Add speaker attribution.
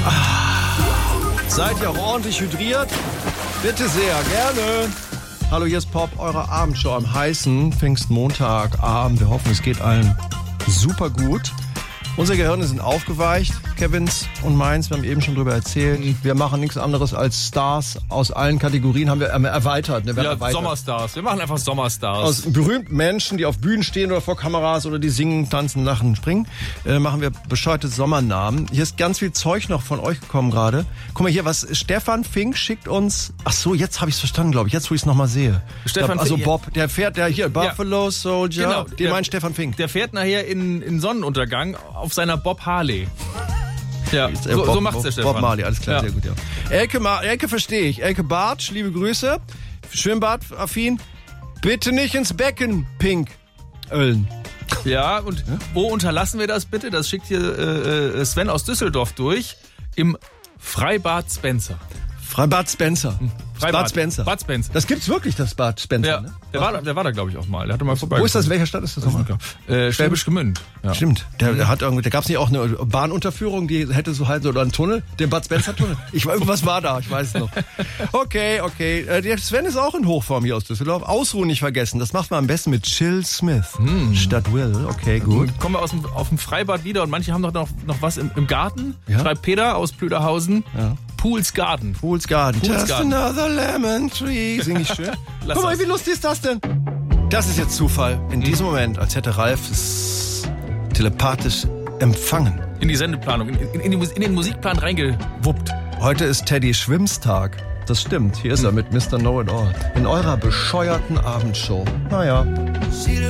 Speaker 1: Seid ihr auch ordentlich hydriert? Bitte sehr, gerne. Hallo, hier ist Pop, eure Abendshow am heißen Pfingstmontagabend. Wir hoffen, es geht allen super gut. Unsere Gehirne sind aufgeweicht, Kevins und meins, wir haben eben schon drüber erzählt. Wir machen nichts anderes als Stars aus allen Kategorien, haben wir erweitert. Ne?
Speaker 2: Sommerstars, wir machen einfach Sommerstars.
Speaker 1: Aus berühmten Menschen, die auf Bühnen stehen oder vor Kameras oder die singen, tanzen, lachen, springen, machen wir bescheuerte Sommernamen. Hier ist ganz viel Zeug noch von euch gekommen gerade. Guck mal hier, was Stefan Fink schickt uns. Ach so, jetzt habe ich es verstanden, glaube ich, jetzt wo ich es nochmal sehe.
Speaker 2: Stefan
Speaker 1: also
Speaker 2: Fink,
Speaker 1: Bob, der fährt, der hier, Buffalo Soldier,
Speaker 2: genau,
Speaker 1: den meint Stefan Fink.
Speaker 2: Der fährt nachher in Sonnenuntergang auf seiner Bob Harley. Ja, so macht's der Stefan.
Speaker 1: Bob Marley, alles klar, sehr gut, ja. Elke verstehe ich. Elke Bartsch, liebe Grüße. Schwimmbad-affin. Bitte nicht ins Becken, Pink. Ölen.
Speaker 2: Ja, und wo unterlassen wir das bitte? Das schickt hier Sven aus Düsseldorf durch. Im Freibad Spencer.
Speaker 1: Freibad Spencer. Bad Spencer.
Speaker 2: Bad Spencer.
Speaker 1: Das gibt's wirklich, das Bad Spencer,
Speaker 2: ja,
Speaker 1: ne?
Speaker 2: Der war da, glaube ich, auch mal. Der hatte mal vorbei.
Speaker 1: Wo ist das? Welcher Stadt ist das nochmal?
Speaker 2: Schwäbisch Gmünd. Ja.
Speaker 1: Stimmt. Da gab's nicht auch eine Bahnunterführung, die hätte so halt, oder einen Tunnel? Den Bad Spencer Tunnel? Irgendwas war da, ich weiß es noch. Okay. Der Sven ist auch in Hochform hier aus Düsseldorf. Ausruhen nicht vergessen. Das macht man am besten mit Chill Smith. Statt Will. Okay, gut.
Speaker 2: Dann kommen wir auf dem Freibad wieder und manche haben doch noch was im Garten.
Speaker 1: Ja?
Speaker 2: Schreibt Peter aus Plüderhausen. Ja. Pools Garden.
Speaker 1: Just another lemon tree. Sing ich schön. Guck mal, wie lustig ist das denn? Das ist jetzt Zufall. In diesem Moment, als hätte Ralf es telepathisch empfangen.
Speaker 2: In die Sendeplanung, in den Musikplan reingewuppt.
Speaker 1: Heute ist Teddy Schwimmstag. Das stimmt. Hier ist er mit Mr. Know-It-All. In eurer bescheuerten Abendshow. Naja.